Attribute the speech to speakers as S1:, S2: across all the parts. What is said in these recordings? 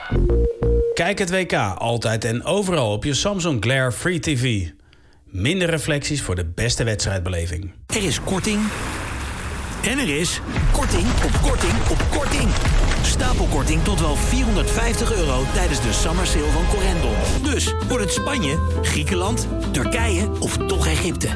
S1: Kijk het WK altijd en overal op je Samsung Glare Free TV. Minder reflecties voor de beste wedstrijdbeleving.
S2: Er is korting. En er is korting op korting op korting. Stapelkorting tot wel €450 tijdens de Summer Sale van Corendon. Dus wordt het Spanje, Griekenland, Turkije of toch Egypte?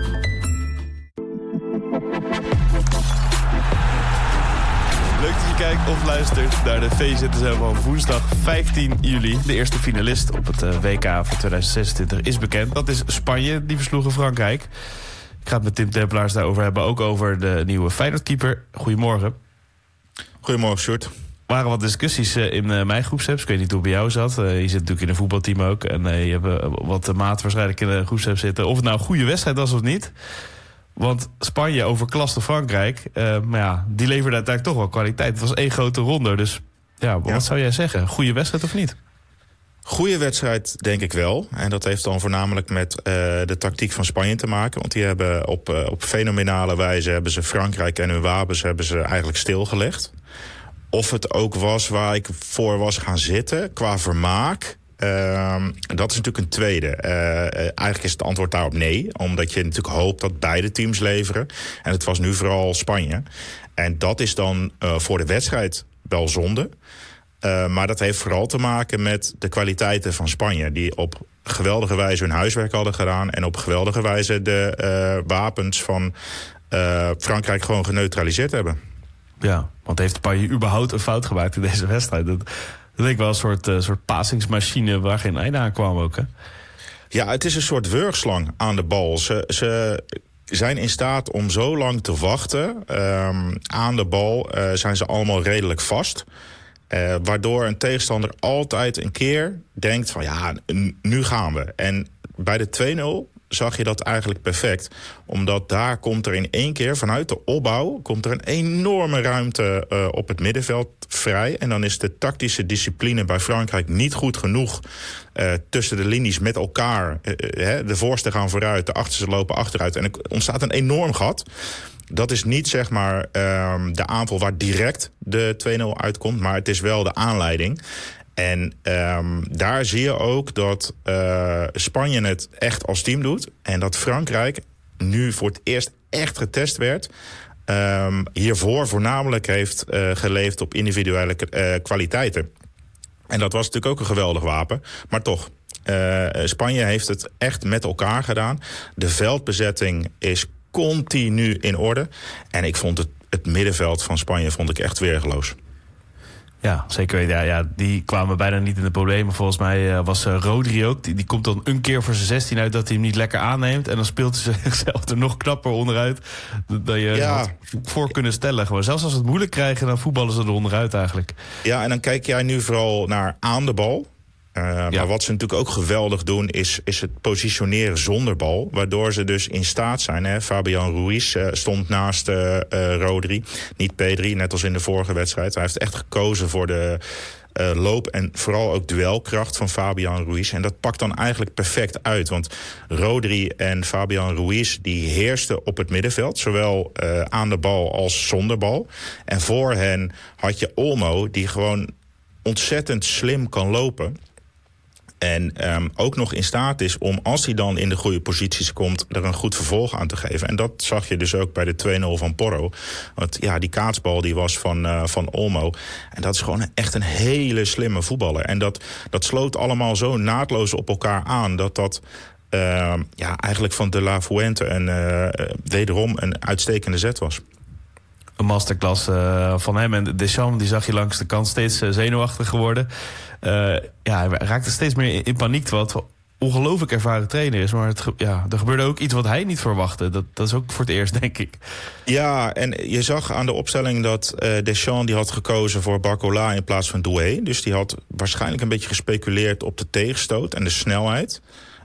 S3: Leuk dat je kijkt of luistert naar de VZSM van woensdag 15 juli. De eerste finalist op het WK van 2026 is bekend. Dat is Spanje, die versloegen Frankrijk. Ik ga het met Tim Tempelaars daarover hebben. Ook over de nieuwe Feyenoord-keeper. Goedemorgen.
S4: Goedemorgen, Sjoerd.
S3: Er waren wat discussies in mijn groepsapp. Ik weet niet hoe het bij jou zat. Je zit natuurlijk in een voetbalteam ook. En je hebt wat maat waarschijnlijk in de groepsapp zitten. Of het nou een goede wedstrijd was of niet. Want Spanje overklaste Frankrijk. Maar ja, die leverde uiteindelijk toch wel kwaliteit. Het was één grote ronde. Dus ja, wat zou jij zeggen? Goede wedstrijd of niet?
S4: Goede wedstrijd, denk ik wel. En dat heeft dan voornamelijk met de tactiek van Spanje te maken. Want die hebben op fenomenale wijze hebben ze Frankrijk en hun wapens hebben ze eigenlijk stilgelegd. Of het ook was waar ik voor was gaan zitten qua vermaak. Dat is natuurlijk een tweede. Eigenlijk is het antwoord daarop nee. Omdat je natuurlijk hoopt dat beide teams leveren. En het was nu vooral Spanje. En dat is dan voor de wedstrijd wel zonde. Maar dat heeft vooral te maken met de kwaliteiten van Spanje. Die op geweldige wijze hun huiswerk hadden gedaan. En op geweldige wijze de wapens van Frankrijk gewoon geneutraliseerd hebben.
S3: Ja, want heeft Spanje überhaupt een fout gemaakt in deze wedstrijd? Dat leek wel een soort pasingsmachine waar geen einde aan kwam ook, hè?
S4: Ja, het is een soort wurgslang aan de bal. Ze zijn in staat om zo lang te wachten. Aan de bal zijn ze allemaal redelijk vast. Waardoor een tegenstander altijd een keer denkt van ja, nu gaan we. En bij de 2-0 zag je dat eigenlijk perfect. Omdat daar komt er in één keer vanuit de opbouw komt er een enorme ruimte op het middenveld vrij. En dan is de tactische discipline bij Frankrijk niet goed genoeg tussen de linies met elkaar. De voorsten gaan vooruit, de achterste lopen achteruit. En er ontstaat een enorm gat. Dat is niet zeg maar de aanval waar direct de 2-0 uitkomt, maar het is wel de aanleiding. En daar zie je ook dat Spanje het echt als team doet. En dat Frankrijk nu voor het eerst echt getest werd. Hiervoor voornamelijk heeft geleefd op individuele kwaliteiten. En dat was natuurlijk ook een geweldig wapen. Maar toch, Spanje heeft het echt met elkaar gedaan. De veldbezetting is continu in orde. En ik vond het middenveld van Spanje vond ik echt weergeloos.
S3: Ja, zeker weten. Ja, die kwamen bijna niet in de problemen. Volgens mij was Rodri ook. Die komt dan een keer voor zijn 16 uit dat hij hem niet lekker aanneemt. En dan speelt hij zichzelf er nog knapper onderuit dan je had voor kunnen stellen. Gewoon. Zelfs als ze het moeilijk krijgen, dan voetballen ze er onderuit eigenlijk. Ja,
S4: en dan kijk jij nu vooral naar aan de bal. Maar wat ze natuurlijk ook geweldig doen is het positioneren zonder bal. Waardoor ze dus in staat zijn. Hè. Fabian Ruiz stond naast Rodri. Niet Pedri, net als in de vorige wedstrijd. Hij heeft echt gekozen voor de loop en vooral ook duelkracht van Fabian Ruiz. En dat pakt dan eigenlijk perfect uit. Want Rodri en Fabian Ruiz die heersten op het middenveld. Zowel aan de bal als zonder bal. En voor hen had je Olmo die gewoon ontzettend slim kan lopen. En ook nog in staat is om, als hij dan in de goede posities komt, er een goed vervolg aan te geven. En dat zag je dus ook bij de 2-0 van Porro. Want ja, die kaatsbal die was van Olmo. En dat is gewoon echt een hele slimme voetballer. En dat sloot allemaal zo naadloos op elkaar aan dat eigenlijk van De La Fuente wederom een uitstekende zet was.
S3: Een masterclass van hem. En Deschamps, die zag je langs de kant steeds zenuwachtig geworden. Hij raakte steeds meer in paniek, terwijl het ongelooflijk ervaren trainer is. Maar er gebeurde ook iets wat hij niet verwachtte. Dat is ook voor het eerst, denk ik.
S4: Ja, en je zag aan de opstelling dat Deschamps die had gekozen voor Barcola in plaats van Doué. Dus die had waarschijnlijk een beetje gespeculeerd op de tegenstoot en de snelheid.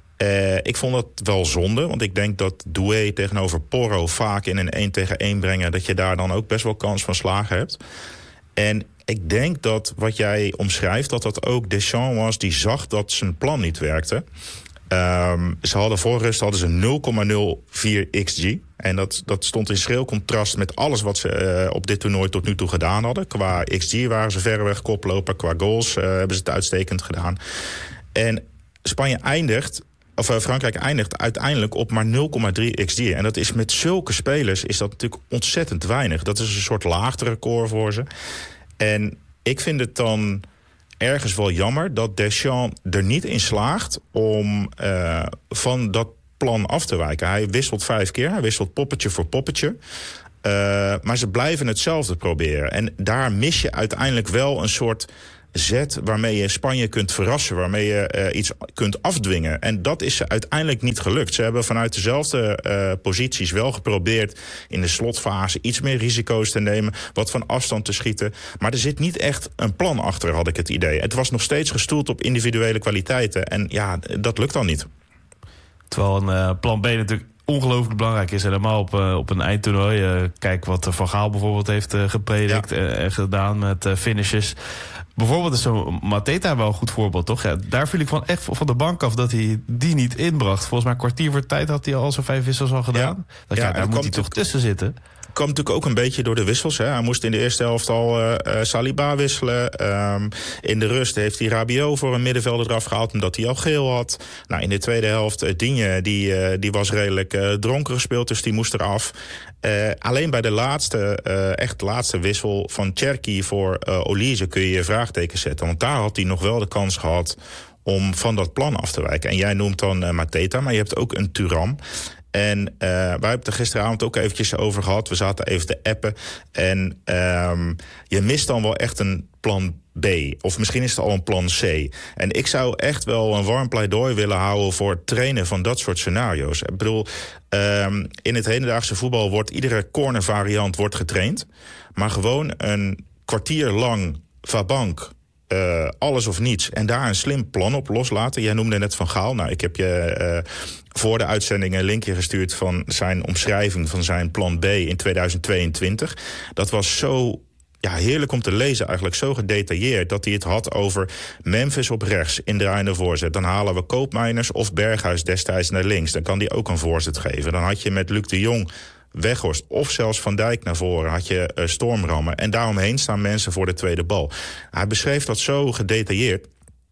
S4: Ik vond dat wel zonde, want ik denk dat Doué tegenover Porro vaak in een 1-tegen-1 brengen, dat je daar dan ook best wel kans van slagen hebt. En ik denk dat wat jij omschrijft, dat ook Deschamps was die zag dat zijn plan niet werkte. Ze hadden voor rust 0,04 XG. En dat stond in schril contrast met alles wat ze op dit toernooi tot nu toe gedaan hadden. Qua XG waren ze verreweg koploper. Qua goals hebben ze het uitstekend gedaan. En Frankrijk eindigt uiteindelijk op maar 0,3 XG. En dat is met zulke spelers is dat natuurlijk ontzettend weinig. Dat is een soort laagterecord voor ze. En ik vind het dan ergens wel jammer dat Deschamps er niet in slaagt om van dat plan af te wijken. Hij wisselt 5 keer, hij wisselt poppetje voor poppetje. Maar ze blijven hetzelfde proberen. En daar mis je uiteindelijk wel een soort zet waarmee je Spanje kunt verrassen, waarmee je iets kunt afdwingen. En dat is ze uiteindelijk niet gelukt. Ze hebben vanuit dezelfde posities wel geprobeerd in de slotfase iets meer risico's te nemen, wat van afstand te schieten. Maar er zit niet echt een plan achter, had ik het idee. Het was nog steeds gestoeld op individuele kwaliteiten. En ja, dat lukt dan niet.
S3: Terwijl een plan B natuurlijk ongelooflijk belangrijk is. Helemaal op een eindtoernooi. Kijk wat Van Gaal bijvoorbeeld heeft gepredikt en gedaan met finishes. Bijvoorbeeld is zo'n Mateta wel een goed voorbeeld, toch? Ja, daar viel ik van de bank af dat hij die niet inbracht. Volgens mij een kwartier voor tijd had hij al zo'n 5 wissels al gedaan. Daar moet hij toch tussen zitten.
S4: Kwam natuurlijk ook een beetje door de wissels. Hè. Hij moest in de eerste helft al Saliba wisselen. In de rust heeft hij Rabiot voor een middenvelder eraf gehaald, omdat hij al geel had. Nou, in de tweede helft, Digne, die was redelijk dronken gespeeld, dus die moest eraf. Alleen bij de laatste wissel van Cherki voor Olise kun je je vraagteken zetten. Want daar had hij nog wel de kans gehad om van dat plan af te wijken. En jij noemt dan Mateta, maar je hebt ook een Thuram. En wij hebben het er gisteravond ook eventjes over gehad. We zaten even te appen. En je mist dan wel echt een plan B. Of misschien is het al een plan C. En ik zou echt wel een warm pleidooi willen houden voor het trainen van dat soort scenario's. Ik bedoel, in het hedendaagse voetbal wordt iedere cornervariant getraind. Maar gewoon een kwartier lang Vabank, alles of niets. En daar een slim plan op loslaten. Jij noemde net Van Gaal. Nou, ik heb je voor de uitzending een linkje gestuurd van zijn omschrijving van zijn plan B in 2022. Dat was zo heerlijk om te lezen, eigenlijk zo gedetailleerd, dat hij het had over Memphis op rechts, indraaiende voorzet. Dan halen we Koopmeiners of Berghuis destijds naar links. Dan kan die ook een voorzet geven. Dan had je met Luc de Jong, Weghorst of zelfs Van Dijk naar voren, had je stormrammen. En daaromheen staan mensen voor de tweede bal. Hij beschreef dat zo gedetailleerd.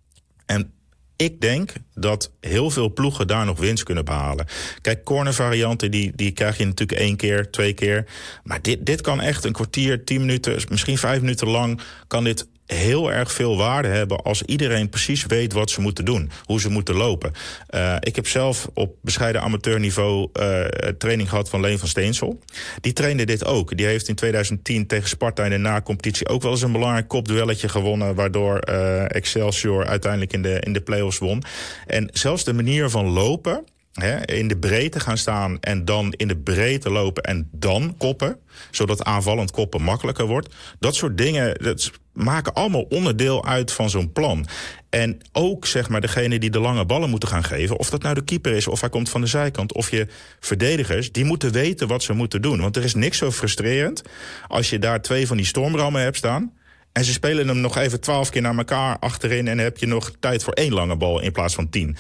S4: En ik denk dat heel veel ploegen daar nog winst kunnen behalen. Kijk, cornervarianten, die krijg je natuurlijk 1 keer, 2 keer. Maar dit kan echt een kwartier, 10 minuten, misschien 5 minuten lang, kan dit heel erg veel waarde hebben als iedereen precies weet wat ze moeten doen, hoe ze moeten lopen. Ik heb zelf op bescheiden amateurniveau training gehad van Leen van Steensel. Die trainde dit ook. Die heeft in 2010 tegen Sparta in de na-competitie ook wel eens een belangrijk kopduelletje gewonnen, waardoor Excelsior uiteindelijk in de play-offs won. En zelfs de manier van lopen, in de breedte gaan staan en dan in de breedte lopen en dan koppen, zodat aanvallend koppen makkelijker wordt. Dat soort dingen, dat maken allemaal onderdeel uit van zo'n plan. En ook, zeg maar, degene die de lange ballen moeten gaan geven, of dat nou de keeper is, of hij komt van de zijkant, of je verdedigers, die moeten weten wat ze moeten doen. Want er is niks zo frustrerend als je daar 2 van die stormrammen hebt staan en ze spelen hem nog even 12 keer naar elkaar achterin en dan heb je nog tijd voor 1 lange bal in plaats van 10.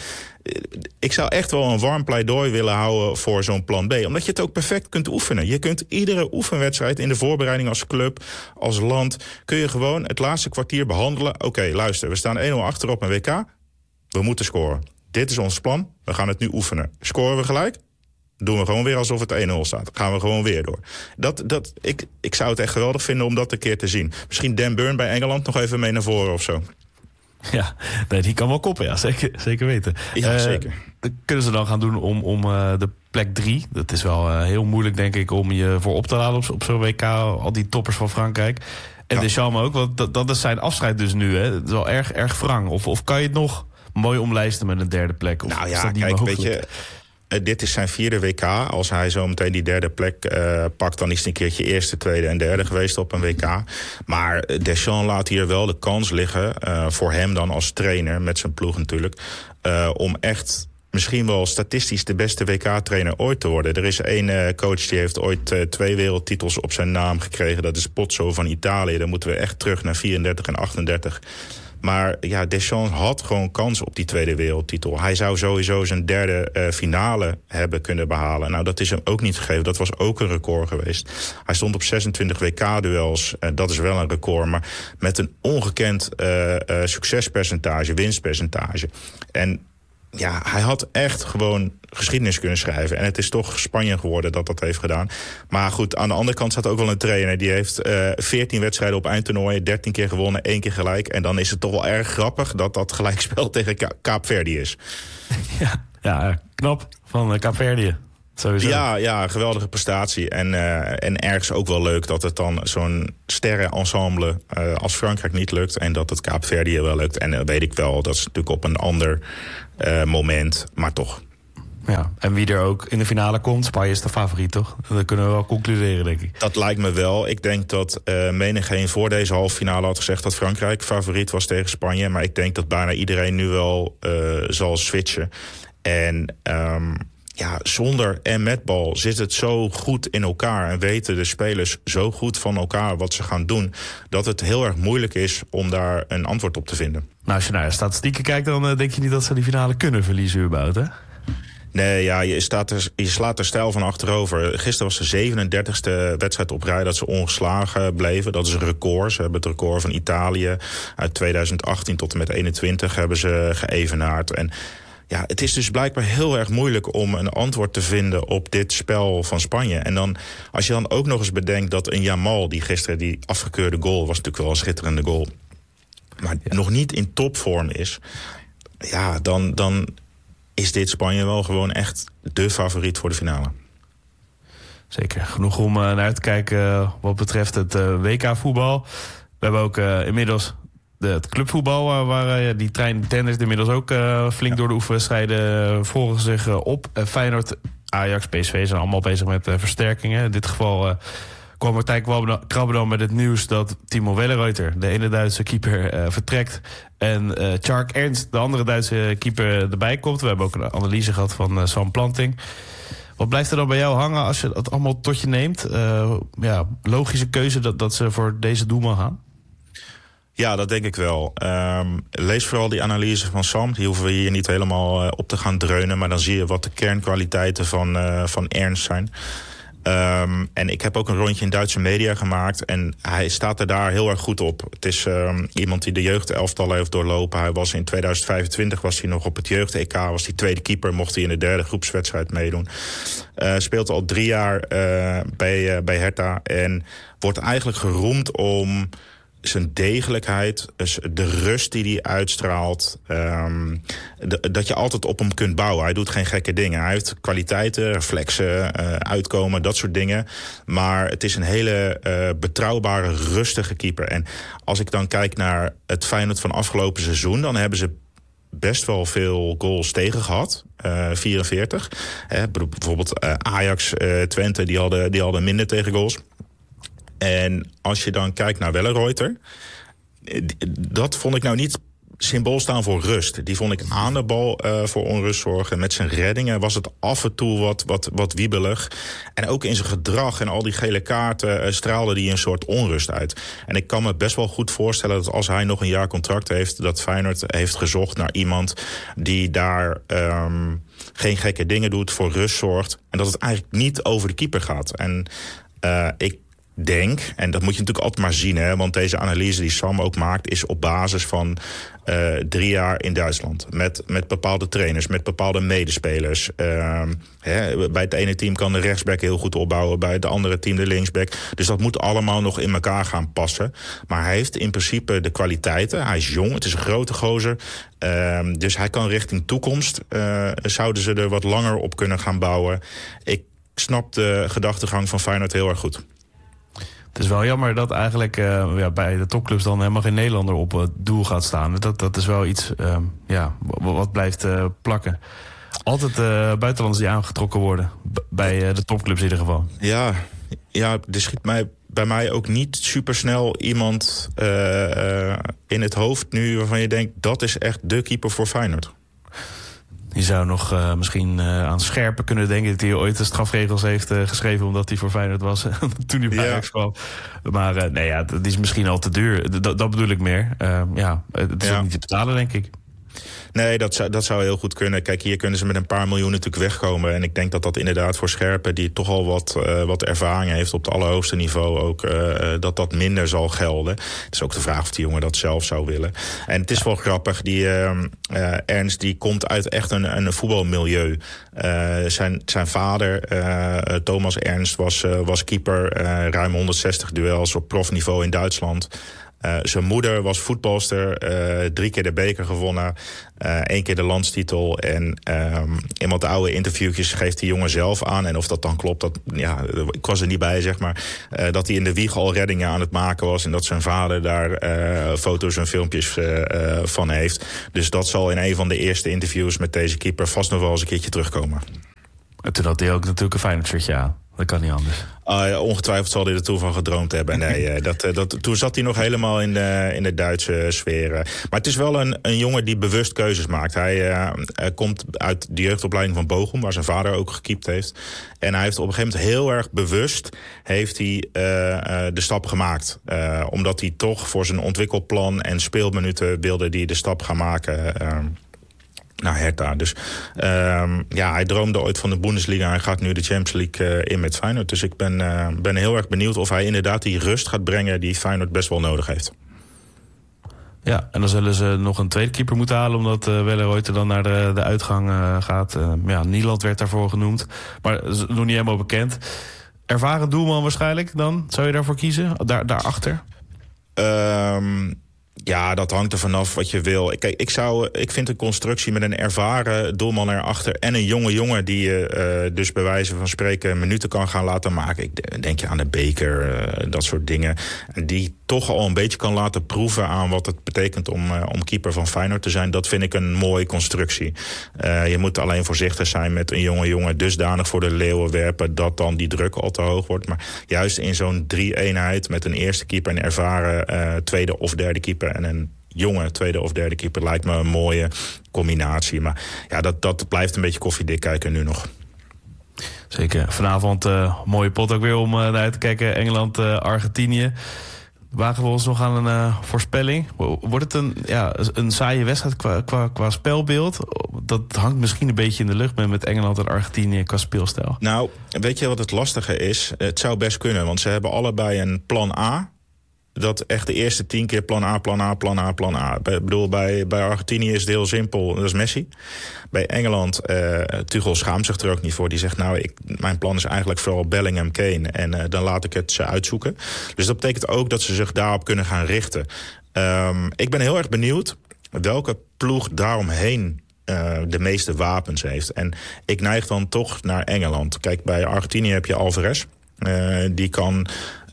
S4: Ik zou echt wel een warm pleidooi willen houden voor zo'n plan B. Omdat je het ook perfect kunt oefenen. Je kunt iedere oefenwedstrijd in de voorbereiding als club, als land, kun je gewoon het laatste kwartier behandelen. Oké, luister, we staan 1-0 achter op een WK. We moeten scoren. Dit is ons plan. We gaan het nu oefenen. Scoren we gelijk? Doen we gewoon weer alsof het 1-0 staat. Gaan we gewoon weer door. Ik zou het echt geweldig vinden om dat een keer te zien. Misschien Dan Burn bij Engeland nog even mee naar voren of zo.
S3: Ja, nee, die kan wel koppen, ja, zeker weten.
S4: Ja, zeker.
S3: Dat kunnen ze dan gaan doen om de plek 3. Dat is wel heel moeilijk, denk ik, om je voor op te laden op zo'n WK. Al die toppers van Frankrijk. En Deschamps ook, want dat is zijn afscheid dus nu. Hè. Het is wel erg wrang. Of kan je het nog mooi omlijsten met een derde plek? Of
S4: nou ja,
S3: is dat niet
S4: kijk,
S3: mogelijk?
S4: weet je, dit is zijn 4e WK. Als hij zo meteen die 3e plek pakt, dan is het een keertje 1e, 2e en 3e geweest op een WK. Maar Deschamps laat hier wel de kans liggen, voor hem dan als trainer, met zijn ploeg natuurlijk, om echt misschien wel statistisch de beste WK-trainer ooit te worden. Er is één coach die heeft ooit 2 wereldtitels op zijn naam gekregen. Dat is Pozzo van Italië. Dan moeten we echt terug naar 34 en 38. Maar ja, Deschamps had gewoon kans op die 2e wereldtitel. Hij zou sowieso zijn 3e finale hebben kunnen behalen. Nou, dat is hem ook niet gegeven. Dat was ook een record geweest. Hij stond op 26 WK-duels. Dat is wel een record. Maar met een ongekend succespercentage, winstpercentage. En ja, hij had echt gewoon geschiedenis kunnen schrijven. En het is toch Spanje geworden dat heeft gedaan. Maar goed, aan de andere kant staat ook wel een trainer. Die heeft 14 wedstrijden op eindtoernooien, 13 keer gewonnen, 1 keer gelijk. En dan is het toch wel erg grappig dat dat gelijkspel tegen Kaapverdië is.
S3: Ja, knap van Kaapverdië. Sowieso.
S4: Ja, geweldige prestatie. En ergens ook wel leuk dat het dan zo'n sterrenensemble als Frankrijk niet lukt. En dat het Kaapverdië wel lukt. En dat weet ik wel, dat is natuurlijk op een ander moment. Maar toch.
S3: Ja, en wie er ook in de finale komt, Spanje is de favoriet, toch? Dat kunnen we wel concluderen, denk ik.
S4: Dat lijkt me wel. Ik denk dat menigeen voor deze halve finale had gezegd dat Frankrijk favoriet was tegen Spanje. Maar ik denk dat bijna iedereen nu wel zal switchen. En zonder en met bal zit het zo goed in elkaar en weten de spelers zo goed van elkaar wat ze gaan doen, dat het heel erg moeilijk is om daar een antwoord op te vinden.
S3: Nou, als je naar statistieken kijkt, dan denk je niet dat ze die finale kunnen verliezen überhaupt, hè?
S4: Nee, ja, je slaat er stijl van achterover. Gisteren was de 37e wedstrijd op rij dat ze ongeslagen bleven. Dat is een record. Ze hebben het record van Italië uit 2018 tot en met 21 hebben ze geëvenaard. En ja, het is dus blijkbaar heel erg moeilijk om een antwoord te vinden op dit spel van Spanje. En dan, als je dan ook nog eens bedenkt dat een Yamal, die gisteren die afgekeurde goal, was natuurlijk wel een schitterende goal, maar nog niet in topvorm is, ja, dan is dit Spanje wel gewoon echt de favoriet voor de finale.
S3: Zeker. Genoeg om naar uit te kijken wat betreft het WK-voetbal. We hebben ook inmiddels het clubvoetbal, waar die trein tenders inmiddels ook flink door de oefenwedstrijden volgen zich op. Feyenoord, Ajax, PSV zijn allemaal bezig met versterkingen. In dit geval kwam Martijn Krabbedam met het nieuws dat Timo Welleroyter, de ene Duitse keeper, vertrekt. En Tjark Ernst, de andere Duitse keeper, erbij komt. We hebben ook een analyse gehad van Sam Planting. Wat blijft er dan bij jou hangen als je dat allemaal tot je neemt? Logische keuze dat ze voor deze doelman gaan?
S4: Ja, dat denk ik wel. Lees vooral die analyse van Sam. Die hoeven we hier niet helemaal op te gaan dreunen. Maar dan zie je wat de kernkwaliteiten van Ernst zijn. En ik heb ook een rondje in Duitse media gemaakt. En hij staat er daar heel erg goed op. Het is iemand die de jeugdelftallen heeft doorlopen. Hij was in 2025 was hij nog op het jeugd-EK. Was hij tweede keeper, mocht hij in de 3e groepswedstrijd meedoen. Speelt al 3 jaar bij Hertha. En wordt eigenlijk geroemd om zijn degelijkheid, dus de rust die hij uitstraalt, dat je altijd op hem kunt bouwen. Hij doet geen gekke dingen. Hij heeft kwaliteiten, reflexen, uitkomen, dat soort dingen. Maar het is een hele betrouwbare, rustige keeper. En als ik dan kijk naar het Feyenoord van afgelopen seizoen, dan hebben ze best wel veel goals tegen gehad. 44. Bijvoorbeeld Ajax, Twente, die hadden minder tegen goals. En als je dan kijkt naar Welleroyter, dat vond ik nou niet symbool staan voor rust. Die vond ik aan de bal voor onrust zorgen. Met zijn reddingen was het af en toe wat wiebelig. En ook in zijn gedrag en al die gele kaarten straalde hij een soort onrust uit. En ik kan me best wel goed voorstellen dat als hij nog een jaar contract heeft, dat Feyenoord heeft gezocht naar iemand die daar geen gekke dingen doet, voor rust zorgt. En dat het eigenlijk niet over de keeper gaat. En ik denk, en dat moet je natuurlijk altijd maar zien, hè, want deze analyse die Sam ook maakt is op basis van 3 jaar in Duitsland. Met bepaalde trainers, met bepaalde medespelers. Bij het ene team kan de rechtsback heel goed opbouwen, bij het andere team de linksback. Dus dat moet allemaal nog in elkaar gaan passen. Maar hij heeft in principe de kwaliteiten. Hij is jong, het is een grote gozer. Dus hij kan richting toekomst. Zouden ze er wat langer op kunnen gaan bouwen. Ik snap de gedachtegang van Feyenoord heel erg goed.
S3: Het is wel jammer dat eigenlijk bij de topclubs dan helemaal geen Nederlander op het doel gaat staan. Dat is wel iets wat blijft plakken. Altijd buitenlanders die aangetrokken worden. Bij de topclubs in ieder geval. Ja,
S4: er schiet bij mij ook niet supersnel iemand in het hoofd nu waarvan je denkt, dat is echt de keeper voor Feyenoord.
S3: Je zou nog misschien aan Scherpen kunnen denken... dat hij ooit de strafregels heeft geschreven... omdat hij voor Feyenoord was toen hij bij Ajax kwam. Maar dat is misschien al te duur. Dat bedoel ik meer. Het is ook niet te betalen, denk ik.
S4: Nee, dat zou heel goed kunnen. Kijk, hier kunnen ze met een paar miljoen natuurlijk wegkomen. En ik denk dat inderdaad voor Scherpen... die toch al wat ervaring heeft op het allerhoogste niveau... ook dat minder zal gelden. Het is ook de vraag of die jongen dat zelf zou willen. En het is wel grappig. Die Ernst die komt uit echt een voetbalmilieu. Zijn vader, Thomas Ernst, was keeper. Ruim 160 duels op profniveau in Duitsland... zijn moeder was voetbalster, 3 keer de beker gewonnen, 1 keer de landstitel. En in wat oude interviewtjes geeft die jongen zelf aan. En of dat dan klopt, ik was er niet bij, zeg maar. Dat hij in de wieg al reddingen aan het maken was. En dat zijn vader daar foto's en filmpjes van heeft. Dus dat zal in een van de eerste interviews met deze keeper vast nog wel eens een keertje terugkomen.
S3: En toen had hij ook natuurlijk een Feyenoord-shirtje aan. Dat kan niet anders.
S4: Ongetwijfeld zal hij er toen van gedroomd hebben. Nee, toen zat hij nog helemaal in de Duitse sfeer. Maar het is wel een jongen die bewust keuzes maakt. Hij komt uit de jeugdopleiding van Bochum, waar zijn vader ook gekiept heeft. En hij heeft op een gegeven moment heel erg bewust de stap gemaakt. Omdat hij toch voor zijn ontwikkelplan en speelminuten wilde die de stap gaan maken... naar Hertha. Dus hij droomde ooit van de Bundesliga... en hij gaat nu de Champions League in met Feyenoord. Dus ik ben heel erg benieuwd of hij inderdaad die rust gaat brengen... die Feyenoord best wel nodig heeft.
S3: Ja, en dan zullen ze nog een tweede keeper moeten halen... omdat Welleroyte dan naar de uitgang gaat. Nieland werd daarvoor genoemd. Maar dat is nog niet helemaal bekend. Ervaren doelman waarschijnlijk dan? Zou je daarvoor kiezen? Daarachter?
S4: Ja, dat hangt er vanaf wat je wil. Kijk, ik vind een constructie met een ervaren doelman erachter... en een jonge jongen die je dus bij wijze van spreken minuten kan gaan laten maken. Ik denk je aan de beker, dat soort dingen. Die toch al een beetje kan laten proeven aan wat het betekent om keeper van Feyenoord te zijn. Dat vind ik een mooie constructie. Je moet alleen voorzichtig zijn met een jonge jongen dusdanig voor de leeuwen werpen... dat dan die druk al te hoog wordt. Maar juist in zo'n 3-eenheid met een eerste keeper... een ervaren tweede of derde keeper... en een jonge tweede of derde keeper lijkt me een mooie combinatie. Maar ja, dat blijft een beetje koffiedik kijken nu nog.
S3: Zeker. Vanavond mooie pot ook weer om naar uit te kijken. Engeland, Argentinië. Wagen we ons nog aan een voorspelling? Wordt het een saaie wedstrijd qua spelbeeld? Dat hangt misschien een beetje in de lucht met Engeland en Argentinië qua speelstijl.
S4: Nou, weet je wat het lastige is? Het zou best kunnen, want ze hebben allebei een plan A... dat echt de eerste 10 keer plan A, plan A, plan A, plan A. Ik bedoel, bij Argentinië is het heel simpel, dat is Messi. Bij Engeland, Tuchel schaamt zich er ook niet voor. Die zegt, mijn plan is eigenlijk vooral Bellingham, Kane... en dan laat ik het ze uitzoeken. Dus dat betekent ook dat ze zich daarop kunnen gaan richten. Ik ben heel erg benieuwd welke ploeg daaromheen... de meeste wapens heeft. En ik neig dan toch naar Engeland. Kijk, bij Argentinië heb je Alvarez. Die kan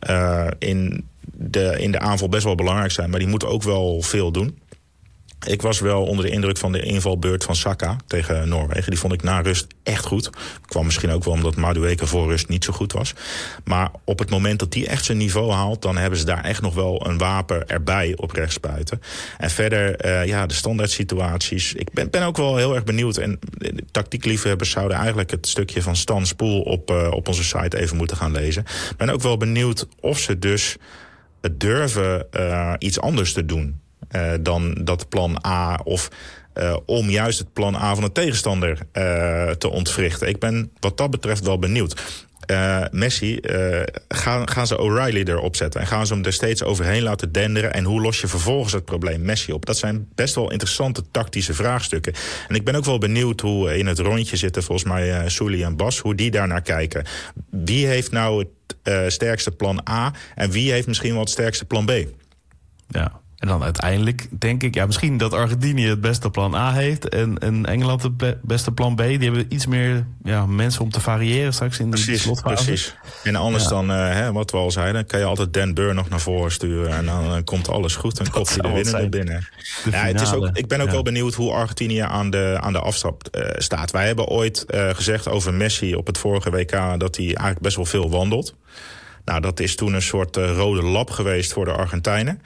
S4: in de aanval best wel belangrijk zijn... maar die moet ook wel veel doen. Ik was wel onder de indruk van de invalbeurt van Saka tegen Noorwegen. Die vond ik na rust echt goed. Kwam misschien ook wel omdat Madueke voor rust niet zo goed was. Maar op het moment dat die echt zijn niveau haalt... dan hebben ze daar echt nog wel een wapen erbij op rechtsbuiten. En verder, de standaard situaties. Ik ben ook wel heel erg benieuwd. En tactiekliefhebbers zouden eigenlijk het stukje van Stan Spoel... op onze site even moeten gaan lezen. Ik ben ook wel benieuwd of ze dus durven iets anders te doen... dan dat plan A of om juist het plan A van de tegenstander te ontwrichten. Ik ben wat dat betreft wel benieuwd. Messi, gaan ze O'Reilly erop zetten... en gaan ze hem er steeds overheen laten denderen... en hoe los je vervolgens het probleem Messi op? Dat zijn best wel interessante tactische vraagstukken. En ik ben ook wel benieuwd hoe in het rondje zitten... volgens mij Souli en Bas, hoe die daarnaar kijken. Wie heeft nou het sterkste plan A... en wie heeft misschien wel het sterkste plan B?
S3: Ja. En dan uiteindelijk denk ik, misschien dat Argentinië het beste plan A heeft... en Engeland het beste plan B. Die hebben iets meer mensen om te variëren straks in de slotfase. Precies.
S4: En anders dan, wat we al zeiden... kan je altijd Dan Burn nog naar voren sturen... en dan komt alles goed en kopt hij de winnende binnen. Ik ben ook wel benieuwd hoe Argentinië aan de aftrap staat. Wij hebben ooit gezegd over Messi op het vorige WK... dat hij eigenlijk best wel veel wandelt. Nou, dat is toen een soort rode lap geweest voor de Argentijnen...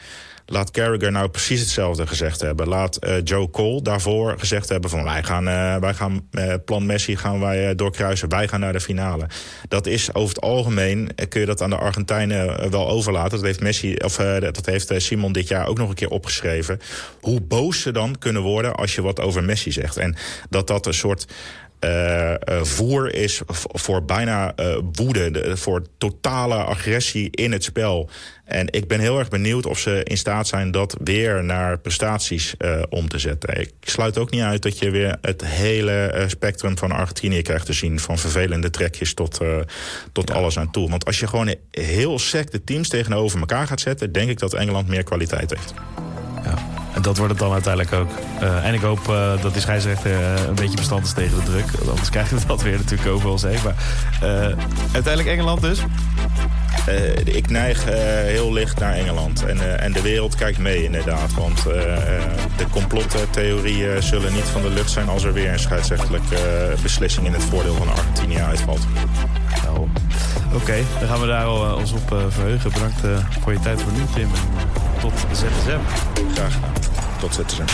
S4: Laat Carragher nou precies hetzelfde gezegd hebben. Laat Joe Cole daarvoor gezegd hebben van wij gaan plan Messi gaan wij doorkruisen. Wij gaan naar de finale. Dat is over het algemeen, kun je dat aan de Argentijnen wel overlaten. Dat heeft Simon dit jaar ook nog een keer opgeschreven. Hoe boos ze dan kunnen worden als je wat over Messi zegt. En dat een soort voer is voor bijna woede, voor totale agressie in het spel. En ik ben heel erg benieuwd of ze in staat zijn dat weer naar prestaties om te zetten. Ik sluit ook niet uit dat je weer het hele spectrum van Argentinië krijgt te zien. Van vervelende trekjes tot alles aan toe. Want als je gewoon heel sec de teams tegenover elkaar gaat zetten, denk ik dat Engeland meer kwaliteit heeft.
S3: Ja. En dat wordt het dan uiteindelijk ook. En ik hoop dat die scheidsrechter een beetje bestand is tegen de druk. Anders krijgen we dat weer natuurlijk overal zeker. Maar uiteindelijk Engeland dus?
S4: Ik neig heel licht naar Engeland. En de wereld kijkt mee inderdaad. Want de complottheorieën zullen niet van de lucht zijn als er weer een scheidsrechtelijke beslissing in het voordeel van Argentinië uitvalt.
S3: Nou, Oké, dan gaan we daar ons op verheugen. Bedankt voor je tijd voor nu, Tim. En tot ZSM.
S4: Graag gedaan. Tot ZSM.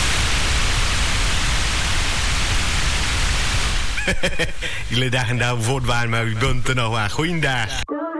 S5: Jullie dagen daar voortwaren, maar u bent er nog waar. Goeiedag.